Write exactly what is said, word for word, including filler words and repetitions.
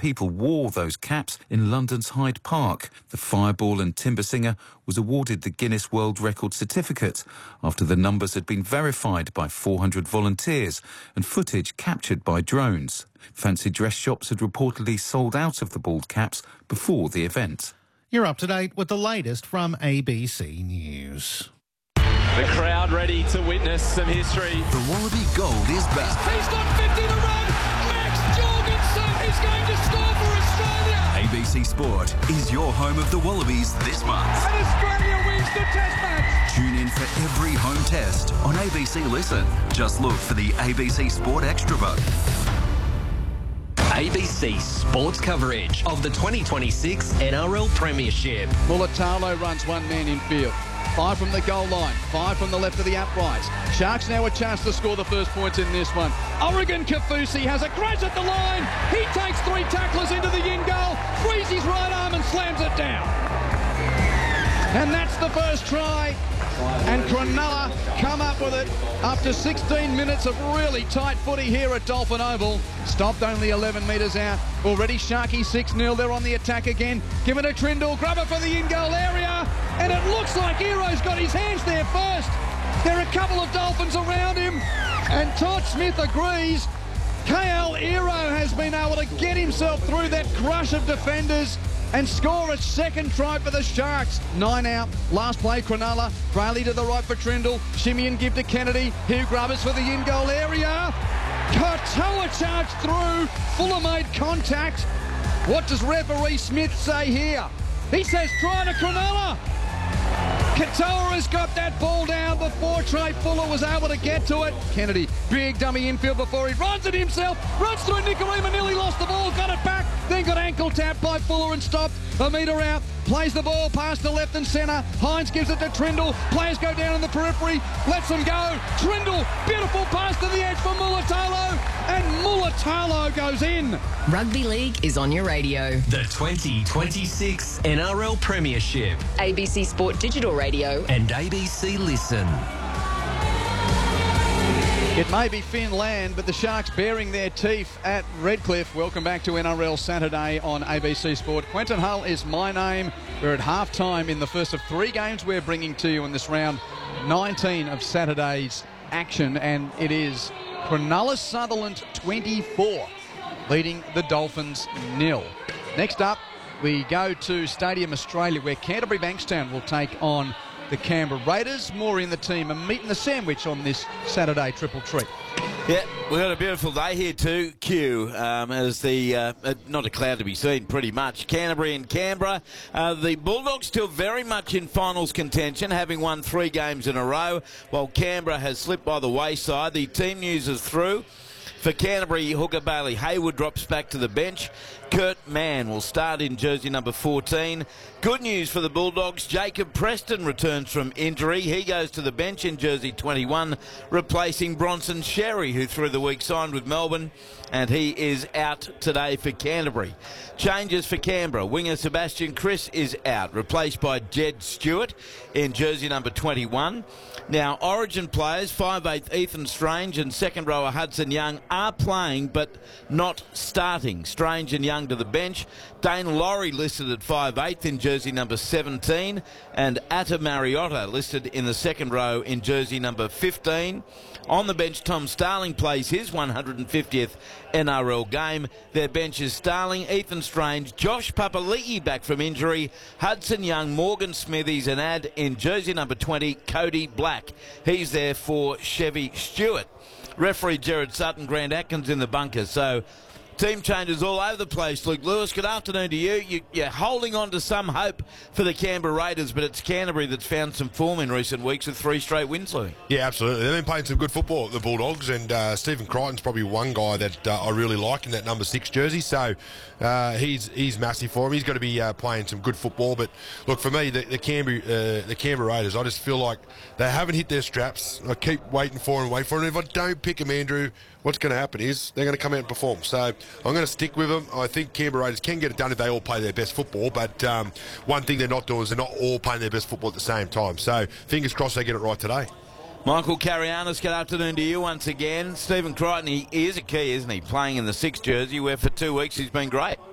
people wore those caps in London's Hyde Park. The fireball and timber singer was awarded the Guinness World Record certificate after the numbers had been verified by four hundred volunteers and footage captured by drones. Fancy dress shops had reportedly sold out of the bald caps before the event. You're up to date with the latest from A B C News. The crowd ready to witness some history. The Wallaby Gold is back. He's got fifty to run. Max Jorgensen is going to score for Australia. A B C Sport is your home of the Wallabies this month. And Australia wins the Test match. Tune in for every home test on A B C Listen. Just look for the A B C Sport Extra button. A B C Sports coverage of the twenty twenty-six N R L Premiership. Mulitalo runs one man in field. Five from the goal line, five from the left of the uprights. Sharks now a chance to score the first points in this one. Oregon Kaufusi has a crash at the line. He takes three tacklers into the in goal, frees his right arm and slams it down. And that's the first try. And Cronulla come up with it after sixteen minutes of really tight footy here at Dolphin Oval. Stopped only eleven metres out. Already Sharky six nil. They're on the attack again. Give it to Trindle. Grab it for the in-goal area. And it looks like Hero's got his hands there first. There are a couple of Dolphins around him. And Todd Smith agrees. K L Hero has been able to get himself through that crush of defenders and score a second try for the Sharks. Nine out. Last play, Cronulla. Brayley to the right for Trindle. Shimmy and give to Kennedy. Hugh Grubbers for the in-goal area. Katoa charged through. Fuller made contact. What does referee Smith say here? He says try to Cronulla. Katoa has got that ball down before Trey Fuller was able to get to it. Kennedy, big dummy infield before he runs it himself. Runs through Nicarima, nearly lost the ball, got it back. Then got ankle tapped by Fuller and stopped. A metre out, plays the ball past the left and centre. Hines gives it to Trindle. Players go down in the periphery, lets them go. Trindle, beautiful pass to the edge for Mulitalo. And Mulitalo goes in. Rugby League is on your radio. The twenty twenty-six N R L Premiership. A B C Sport Digital Radio and A B C Listen. It may be Finland, but the Sharks bearing their teeth at Redcliffe. Welcome back to N R L Saturday on A B C Sport. Quentin Hull is my name. We're at half-time in the first of three games we're bringing to you in this round nineteen of Saturday's action, and it is Cronulla Sutherland twenty-four, leading the Dolphins nil. Next up, we go to Stadium Australia, where Canterbury Bankstown will take on the Canberra Raiders. More in the team, a meat and a sandwich on this Saturday triple treat. Yeah, we've got a beautiful day here too, Q, um, as the, uh, not a cloud to be seen pretty much. Canterbury and Canberra. Uh, the Bulldogs still very much in finals contention, having won three games in a row, while Canberra has slipped by the wayside. The team news is through. For Canterbury, hooker Bailey Hayward drops back to the bench. Kurt Mann will start in jersey number fourteen. Good news for the Bulldogs. Jacob Preston returns from injury. He goes to the bench in jersey twenty-one, replacing Bronson Sherry, who through the week signed with Melbourne, and he is out today for Canterbury. Changes for Canberra. Winger Sebastian Chris is out, replaced by Jed Stewart in jersey number twenty-one. Now, Origin players, five eighth Ethan Strange and second rower Hudson Young are playing but not starting. Strange and Young to the bench. Dane Laurie listed at five eighth in jersey number seventeen, and Atta Mariotta listed in the second row in jersey number fifteen. On the bench, Tom Starling plays his one hundred fiftieth N R L game. Their bench is Starling, Ethan Strange, Josh Papali'i back from injury, Hudson Young, Morgan Smithies, and add in jersey number twenty, Cody Black. He's there for Chevy Stewart. Referee Gerard Sutton, Grant Atkins in the bunker. So team changes all over the place. Luke Lewis, good afternoon to you. you. You're holding on to some hope for the Canberra Raiders, but it's Canterbury that's found some form in recent weeks with three straight wins, Louis. Yeah, absolutely. They've been playing some good football, the Bulldogs, and uh, Stephen Crichton's probably one guy that uh, I really like in that number six jersey. So uh, he's he's massive for him. He's got to be uh, playing some good football. But look, for me, the, the Canberra uh, the Canberra Raiders, I just feel like they haven't hit their straps. I keep waiting for and waiting for them. If I don't pick them, Andrew, what's going to happen is they're going to come out and perform. So I'm going to stick with them. I think Canberra Raiders can get it done if they all play their best football, but um, one thing they're not doing is they're not all playing their best football at the same time. So fingers crossed they get it right today. Michael Carianis, good afternoon to you once again. Stephen Crichton, he is a key, isn't he? Playing in the sixth jersey, where for two weeks he's been great.